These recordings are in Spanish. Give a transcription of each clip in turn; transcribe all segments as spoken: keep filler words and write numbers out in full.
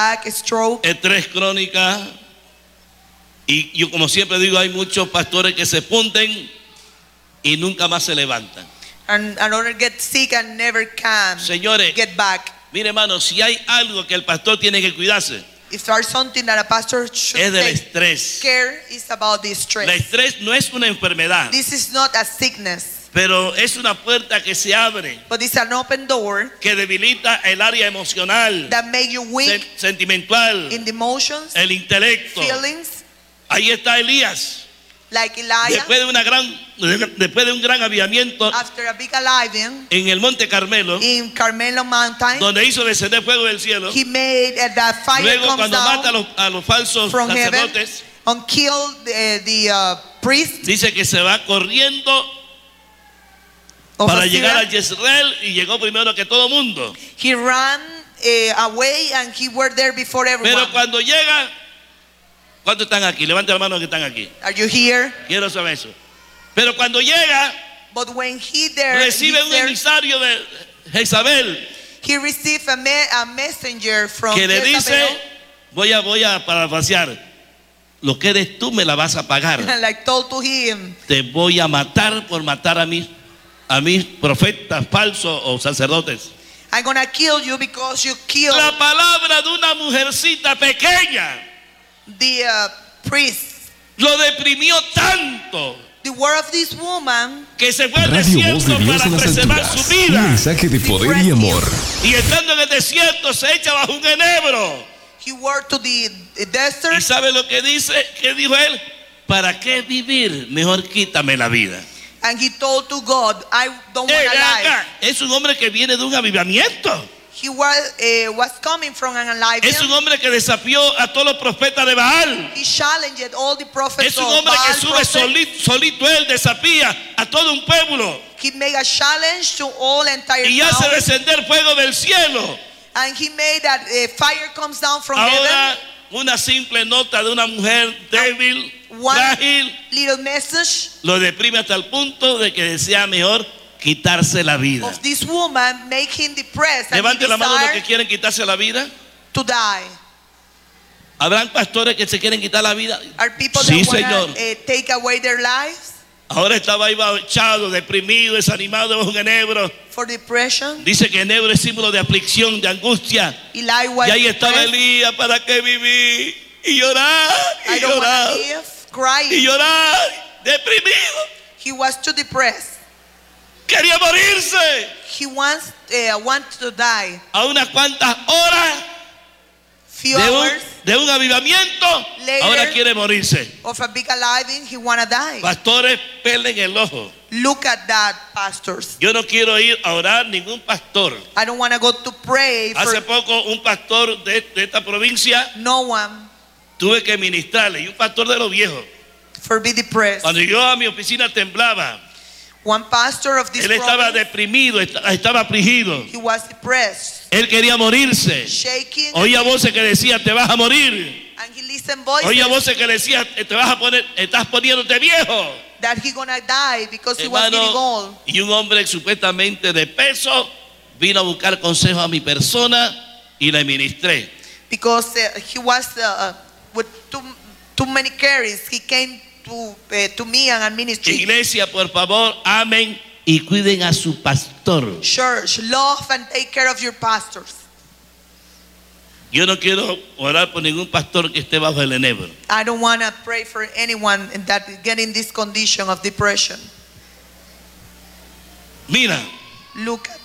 stroke. En tres Crónicas. Y yo como siempre digo, hay muchos pastores que se funden y nunca más se levantan. And another get sick and never can Señores, get back. mire hermano, si hay algo que el pastor tiene que cuidarse, If there's something that a pastor should es del take estrés. care, is about the El stress. estrés no es una enfermedad, This is not a sickness, pero es una puerta que se abre, but it's an open door que debilita el área emocional, that make you sen- weak sentimental, in the emotions, el intelecto. feelings, Ahí está Elías. like Elijah. Después de una gran, después de un gran avivamiento After a big aliving en el Monte Carmelo, in Carmelo Mountain, donde hizo descender fuego del cielo. he made uh, that fire Luego comes cuando mata a down los, a los falsos from heaven sacerdotes, and kill the, the uh, priest dice que se va corriendo of para llegar a Assyria. Jezreel y llegó primero que todo mundo. He ran uh, away and he were there before everyone. Pero cuando llega, ¿cuántos están aquí? Levante la mano que están aquí. Are you here? Quiero saber eso. Pero cuando llega, But when he there, recibe he's un there, emisario de Jezabel he received a, me, a messenger from que le Jezebel, dice, voy a, voy a parafrasear, lo que eres tú me la vas a pagar. and like told to him, Te voy a matar por matar a mis, a mis profetas falsos o sacerdotes. I'm gonna kill you because you killed La palabra de una mujercita pequeña the uh, priest. lo deprimió tanto The word of this woman, que se fue al Radio Voz de desierto Dios para en las preservar su alturas. vida. Un mensaje de poder y amor. Y estando en el desierto se echa bajo un enebro. he went to the the ¿Y desert, sabe lo que dice? ¿Qué dijo él? ¿Para qué vivir? Mejor quítame la vida. and he told to God, I don't Eh, want to ven lie. acá. Es un hombre que viene de un avivamiento. He was uh, was coming from an alive. Es un hombre que desafió a todos los profetas de Baal. He challenged all the prophets Es un of hombre que Baal sube prophets. solito, solito él, desafía a todo un pueblo. He made a challenge to all entire Y hace town, descender fuego del cielo. and he made that uh, fire comes down from Ahora, heaven. una simple nota de una mujer débil, One frágil, little message lo deprime hasta el punto de que desea mejor quitarse la vida. of this woman make him depressed and he Levante la mano los que desired quieren quitarse la vida. to die. ¿Habrán pastores que se quieren quitar la vida? Are people Sí, that Señor. want to uh, take away their lives Ahora estaba ahí echado, deprimido, desanimado bajo un enebro. for depression? Dice que enebro es símbolo de aflicción, de angustia. Eli was Y ahí estaba depressed. Elías, ¿para qué vivir? Y llorar, I y don't want llorar, to live, y crying. llorar, deprimido. He was too depressed. Quería morirse. He wants uh, want to die. A unas cuantas horas Few de un, hours de un avivamiento, later, ahora quiere morirse. of a big aliving, he wanna die. Pastores, pelen el ojo. Look at that, pastors. Yo no quiero ir a orar ningún pastor. I don't want to go to pray for Hace poco un pastor de, de esta provincia no one tuve que ministrarle, y un pastor de los viejos. for be depressed. Cuando yo a mi oficina temblaba, One pastor of this él estaba province, deprimido, est- estaba afligido. he was depressed, Él quería morirse. shaking, Oía voces que decían, te vas a morir. and he listened voices Oía voces que decían, te vas a poner, estás poniéndote viejo. that he gonna die because he was getting Hermano, old. y un hombre supuestamente de peso vino a buscar consejo a mi persona y le ministré. Because uh, he was uh, with too, too many carries. He came to uh, to me and a ministry. Iglesia, por favor, amen y cuiden a su pastor. Church, love and take care of your pastors. Yo no quiero orar por ningún pastor que esté bajo el enebro. I don't want to pray for anyone that get in this condition of depression. Mira, Look at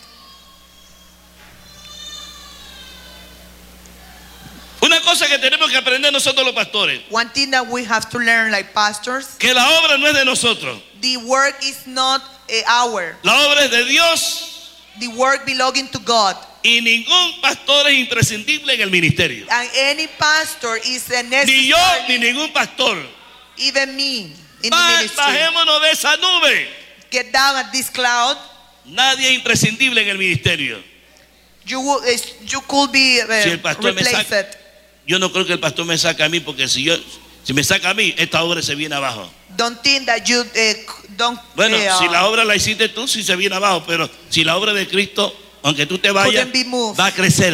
una cosa que tenemos que aprender nosotros los pastores, one thing that we have to learn, like pastors. que la obra no es de nosotros, The work is not uh, our. la obra es de Dios, The work belonging to God. y ningún pastor es imprescindible en el ministerio. And any pastor is a Ni yo ni necessary, ningún pastor. even me in the Ba- ministry. Bajémonos de esa nube. Get down at this cloud. Nadie es imprescindible en el ministerio. You will, uh, you could be uh, Si el pastor me replaced. saca- Yo no creo que el pastor me saque a mí, porque si yo si me saca a mí, esta obra se viene abajo. Don't think that you uh, don't. Bueno, uh, si la obra la hiciste tú, sí se viene abajo, pero si la obra de Cristo, aunque tú te vayas, couldn't be moved. va a crecer.